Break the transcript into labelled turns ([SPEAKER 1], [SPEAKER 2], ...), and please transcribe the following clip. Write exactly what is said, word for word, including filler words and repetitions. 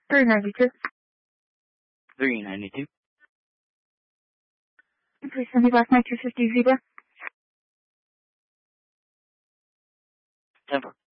[SPEAKER 1] three ninety-two.
[SPEAKER 2] three ninety-two.
[SPEAKER 1] Please send me back my two fifty Zebra.
[SPEAKER 2] ten four.